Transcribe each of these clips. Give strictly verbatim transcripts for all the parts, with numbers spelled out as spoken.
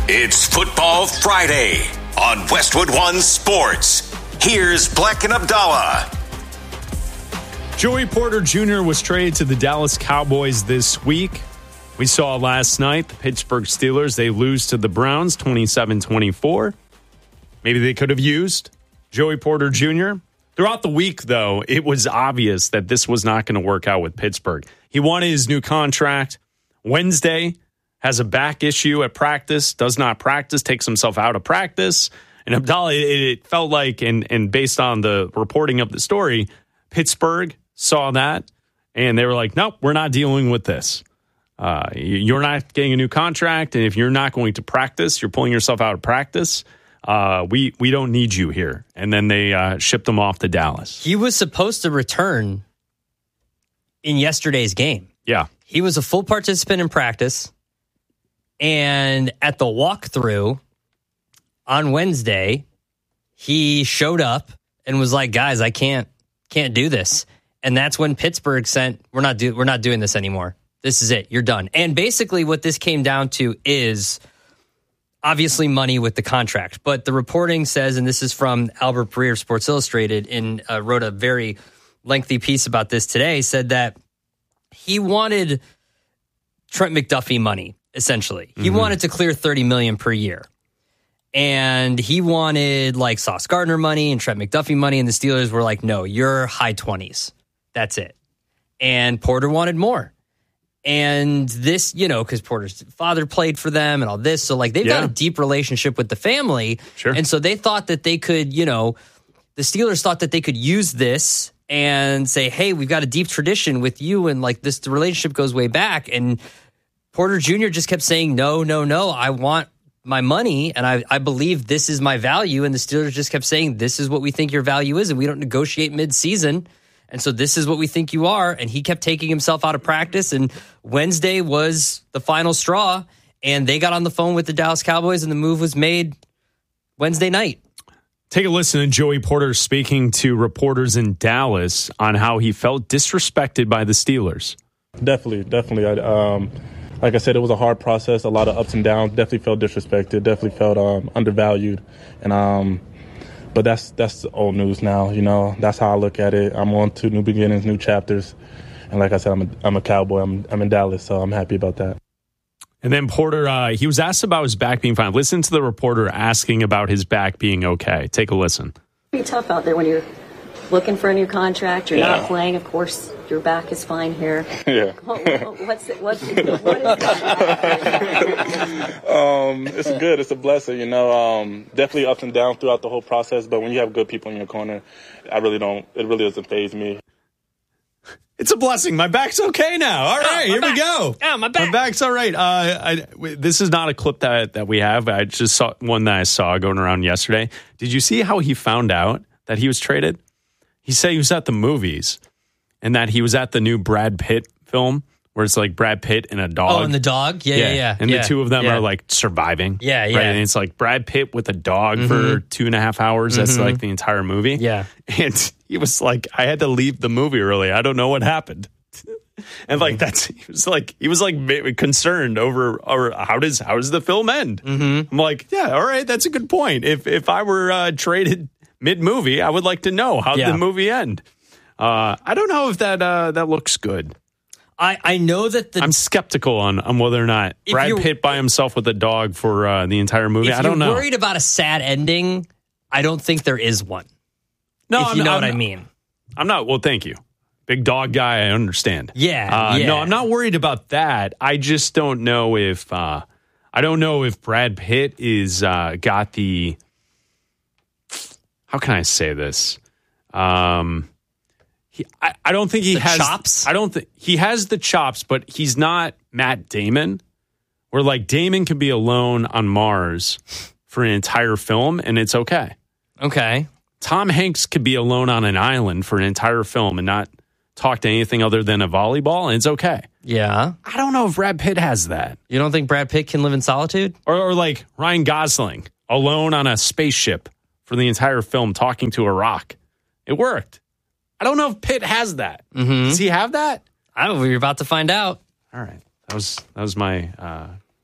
It's Football Friday on Westwood One Sports. Here's Black and Abdallah. Joey Porter Junior was traded to the Dallas Cowboys this week. We saw last night the Pittsburgh Steelers, they lose to the Browns twenty-seven twenty-four. Maybe they could have used Joey Porter Junior Throughout the week, though, it was obvious that this was not going to work out with Pittsburgh. He wanted his new contract. Wednesday, has a back issue at practice, does not practice, takes himself out of practice. And Abdallah, it, it felt like, and, and based on the reporting of the story, Pittsburgh saw that, and they were like, nope, we're not dealing with this. Uh, you're not getting a new contract, and if you're not going to practice, you're pulling yourself out of practice, uh, we, we don't need you here. And then they uh, shipped him off to Dallas. He was supposed to return in yesterday's game. Yeah. He was a full participant in practice. And at the walkthrough on Wednesday, he showed up and was like, "Guys, I can't can't do this." And that's when Pittsburgh sent, "We're not do we're not doing this anymore. This is it. You're done." And basically, what this came down to is obviously money with the contract. But the reporting says, and this is from Albert Breer of Sports Illustrated, and uh, wrote a very lengthy piece about this today. Said that he wanted Trent McDuffie money. Essentially, he mm-hmm. wanted to clear thirty million dollars per year, and he wanted like Sauce Gardner money and Trent McDuffie money, and the Steelers were like, "No, you're high twenties. That's it." And Porter wanted more, and this, you know, because Porter's father played for them and all this, so like they've yeah. got a deep relationship with the family, sure. And so they thought that they could, you know, the Steelers thought that they could use this and say, "Hey, we've got a deep tradition with you, and like this, the relationship goes way back." And Porter Junior just kept saying, no, no, no, I want my money, and I, I believe this is my value. And the Steelers just kept saying, this is what we think your value is, and we don't negotiate mid-season. And so this is what we think you are. And he kept taking himself out of practice, and Wednesday was the final straw, and they got on the phone with the Dallas Cowboys, and the move was made Wednesday night. Take a listen to Joey Porter speaking to reporters in Dallas on how he felt disrespected by the Steelers. Definitely, definitely. I, um, Like I said, it was a hard process, a lot of ups and downs. Definitely felt disrespected. Definitely felt um, undervalued. And um, but that's that's old news now. You know, that's how I look at it. I'm on to new beginnings, new chapters. And like I said, I'm a, I'm a Cowboy. I'm I'm in Dallas, so I'm happy about that. And then Porter, uh, he was asked about his back being fine. Listen to the reporter asking about his back being okay. Take a listen. Pretty tough out there when you're looking for a new contract. You're yeah. not playing, of course. Your back is fine here. Yeah. What's it? What's it? What is that? um, it's good. It's a blessing, you know. Um, definitely ups and downs throughout the whole process. But when you have good people in your corner, I really don't. It really doesn't faze me. It's a blessing. My back's okay now. All right, oh, here back. we go. Oh, my back. My back's all right. Uh, I, this is not a clip that that we have. I just saw one that I saw going around yesterday. Did you see how he found out that he was traded? He said he was at the movies. And that he was at the new Brad Pitt film where it's like Brad Pitt and a dog. Oh, and the dog? Yeah, yeah, yeah. And yeah, the two of them yeah. are like surviving. Yeah, yeah. Right? And it's like Brad Pitt with a dog mm-hmm. for two and a half hours. That's mm-hmm. like the entire movie. Yeah. And he was like, I had to leave the movie early. I don't know what happened. And like that's he was like he was like concerned over or how does how does the film end? Mm-hmm. I'm like, yeah, all right, that's a good point. If if I were uh, traded mid movie, I would like to know how yeah. did the movie end. Uh, I don't know if that uh, that looks good. I, I know that the I'm skeptical on, on whether or not Brad Pitt by himself with a dog for uh, the entire movie. I don't know. If you're worried about a sad ending, I don't think there is one. No, if I'm, you know I'm, what I mean. I'm not. Well, thank you. Big dog guy, I understand. Yeah, uh, yeah. No, I'm not worried about that. I just don't know if uh, I don't know if Brad Pitt is uh, got the. How can I say this? Um. He, I, I don't think he the has chops. I don't think he has the chops, but he's not Matt Damon. Where like Damon could be alone on Mars for an entire film, and it's okay. Okay. Tom Hanks could be alone on an island for an entire film and not talk to anything other than a volleyball, and it's okay. Yeah. I don't know if Brad Pitt has that. You don't think Brad Pitt can live in solitude? Or, or like Ryan Gosling alone on a spaceship for the entire film talking to a rock. It worked. I don't know if Pitt has that. Mm-hmm. Does he have that? I don't know. We're about to find out. All right. That was that was my uh,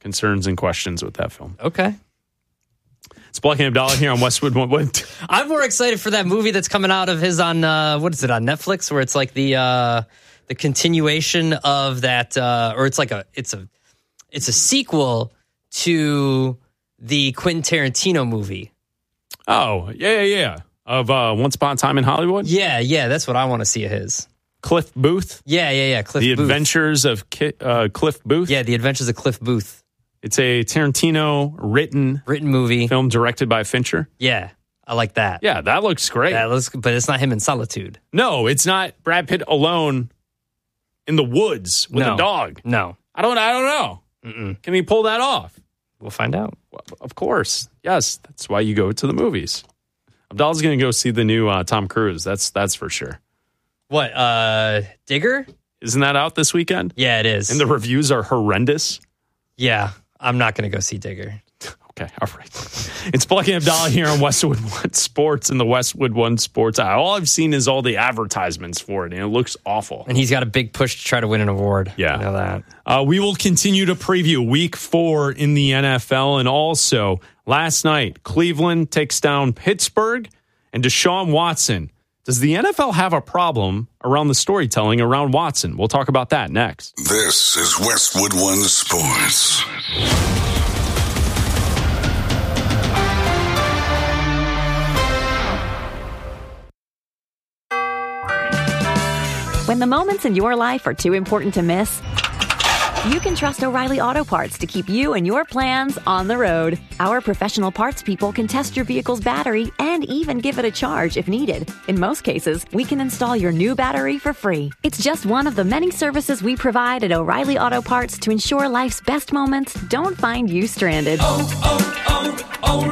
concerns and questions with that film. Okay. It's Black and Abdallah here on Westwood One. I'm more excited for that movie that's coming out of his on, uh, what is it, on Netflix, where it's like the uh, the continuation of that, uh, or it's like a, it's a, it's a sequel to the Quentin Tarantino movie. Oh, yeah, yeah, yeah. Of uh, Once Upon a Time in Hollywood? Yeah, yeah, that's what I want to see of his. Cliff Booth? Yeah, yeah, yeah, Cliff The Booth. Adventures of Ki- uh, Cliff Booth? Yeah, The Adventures of Cliff Booth. It's a Tarantino written written movie. Film directed by Fincher. Yeah, I like that. Yeah, that looks great. That looks, but it's not him in solitude. No, it's not Brad Pitt alone in the woods with no. a dog. No. I don't I don't know. Mm-mm. Can he pull that off? We'll find out. Well, of course. Yes, that's why you go to the movies. Abdallah's going to go see the new uh, Tom Cruise. That's that's for sure. What, uh, Digger? Isn't that out this weekend? Yeah, it is. And the reviews are horrendous? Yeah, I'm not going to go see Digger. Okay, all right. It's Black and Abdallah here on Westwood One Sports and the Westwood One Sports. All I've seen is all the advertisements for it, and it looks awful. And he's got a big push to try to win an award. Yeah. I know that. Uh, we will continue to preview week four in the N F L. And also, last night, Cleveland takes down Pittsburgh and Deshaun Watson. Does the N F L have a problem around the storytelling around Watson? We'll talk about that next. This is Westwood One Sports. When the moments in your life are too important to miss, you can trust O'Reilly Auto Parts to keep you and your plans on the road. Our professional parts people can test your vehicle's battery and even give it a charge if needed. In most cases, we can install your new battery for free. It's just one of the many services we provide at O'Reilly Auto Parts to ensure life's best moments don't find you stranded. Oh,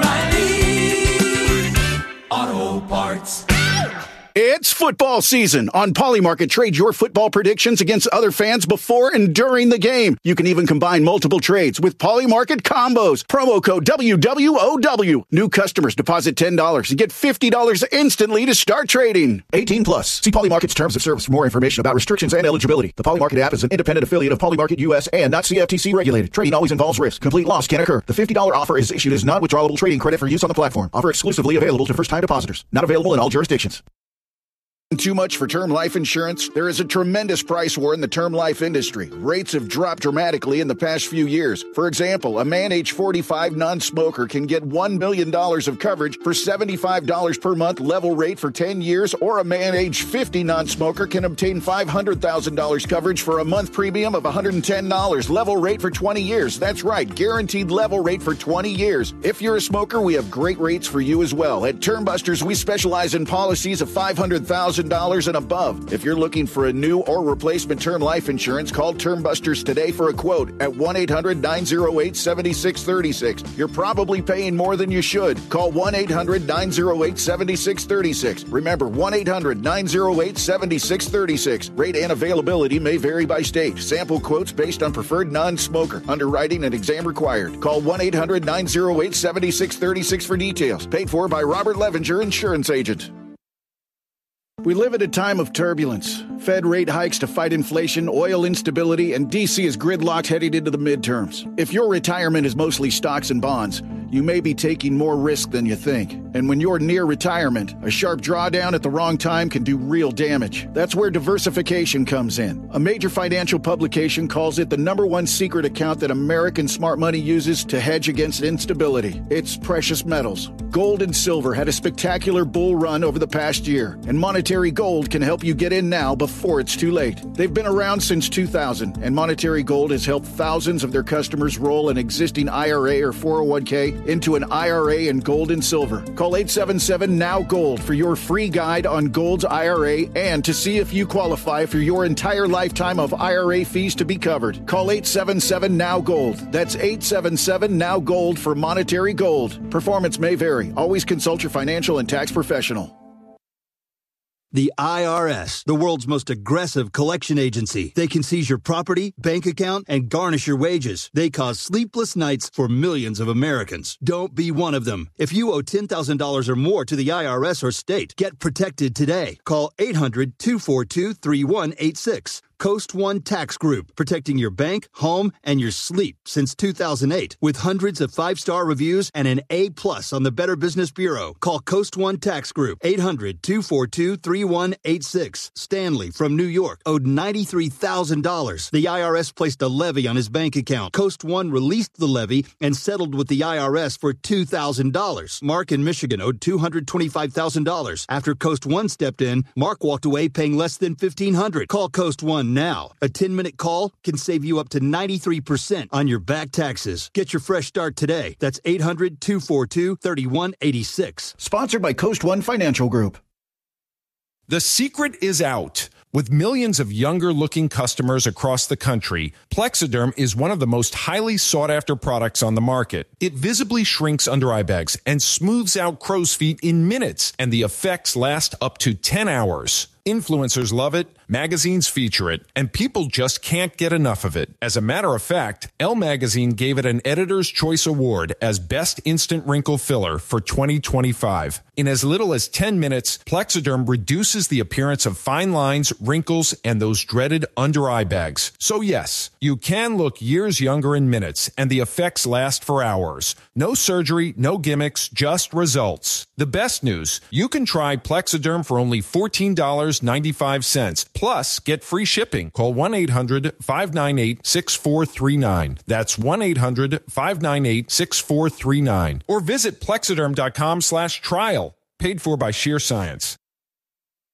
oh, oh, O'Reilly Auto Parts. It's football season. On Polymarket, trade your football predictions against other fans before and during the game. You can even combine multiple trades with Polymarket combos. Promo code W W O W. New customers deposit ten dollars and get fifty dollars instantly to start trading. eighteen plus. See Polymarket's terms of service for more information about restrictions and eligibility. The Polymarket app is an independent affiliate of Polymarket U S and not C F T C regulated. Trading always involves risk. Complete loss can occur. The fifty dollars offer is issued as non-withdrawable trading credit for use on the platform. Offer exclusively available to first-time depositors. Not available in all jurisdictions. Too much for term life insurance? There is a tremendous price war in the term life industry. Rates have dropped dramatically in the past few years. For example, a man age forty-five non-smoker can get one million dollars of coverage for seventy-five dollars per month level rate for ten years, or a man age fifty non-smoker can obtain five hundred thousand dollars coverage for a month premium of one hundred ten dollars level rate for twenty years. That's right, guaranteed level rate for twenty years. If you're a smoker, we have great rates for you as well. At Term Busters, we specialize in policies of five hundred thousand dollars and above. If you're looking for a new or replacement term life insurance, call Term Busters today for a quote at one eight hundred nine oh eight seven six three six. You're probably paying more than you should. Call one eight hundred nine oh eight seven six three six. Remember, one eight hundred nine oh eight seven six three six. Rate and availability may vary by state. Sample quotes based on preferred non-smoker. Underwriting and exam required. Call one eight hundred nine oh eight seven six three six for details. Paid for by Robert Levenger, insurance agent. We live at a time of turbulence. Fed rate hikes to fight inflation, oil instability, and D C is gridlocked heading into the midterms. If your retirement is mostly stocks and bonds, you may be taking more risk than you think. And when you're near retirement, a sharp drawdown at the wrong time can do real damage. That's where diversification comes in. A major financial publication calls it the number one secret account that American smart money uses to hedge against instability. It's precious metals. Gold and silver had a spectacular bull run over the past year, and Monetary Gold can help you get in now before it's too late. They've been around since two thousand, and Monetary Gold has helped thousands of their customers roll an existing I R A or four oh one k into an I R A in gold and silver. Call eight seven seven N O W Gold for your free guide on Gold's I R A and to see if you qualify for your entire lifetime of I R A fees to be covered. Call eight seven seven N O W Gold. That's eight seven seven N O W Gold for Monetary Gold. Performance may vary. Always consult your financial and tax professional. The I R S, the world's most aggressive collection agency. They can seize your property, bank account, and garnish your wages. They cause sleepless nights for millions of Americans. Don't be one of them. If you owe ten thousand dollars or more to the I R S or state, get protected today. Call eight hundred two four two three one eight six. Coast One Tax Group, protecting your bank, home, and your sleep since two thousand eight. With hundreds of five-star reviews and an A plus on the Better Business Bureau. Call Coast One Tax Group, eight hundred, two four two, three one eight six. Stanley from New York owed ninety-three thousand dollars. The I R S placed a levy on his bank account. Coast One released the levy and settled with the I R S for two thousand dollars. Mark in Michigan owed two hundred twenty-five thousand dollars. After Coast One stepped in, Mark walked away paying less than fifteen hundred dollars. Call Coast One now. A ten-minute call can save you up to ninety-three percent on your back taxes. Get your fresh start today. That's eight hundred, two four two, three one eight six. Sponsored by Coast One Financial Group. The secret is out. With millions of younger-looking customers across the country, Plexiderm is one of the most highly sought-after products on the market. It visibly shrinks under-eye bags and smooths out crow's feet in minutes, and the effects last up to ten hours. Influencers love it, magazines feature it, and people just can't get enough of it. As a matter of fact, Elle Magazine gave it an Editor's Choice Award as Best Instant Wrinkle Filler for twenty twenty-five. In as little as ten minutes, Plexiderm reduces the appearance of fine lines, wrinkles, and those dreaded under-eye bags. So yes, you can look years younger in minutes, and the effects last for hours. No surgery, no gimmicks, just results. The best news, you can try Plexiderm for only fourteen dollars and ninety-five cents. Plus, get free shipping. Call one eight hundred, five nine eight, six four three nine. That's one eight hundred, five nine eight, six four three nine. Or visit Plexiderm dot com slash trial. Paid for by Sheer Science.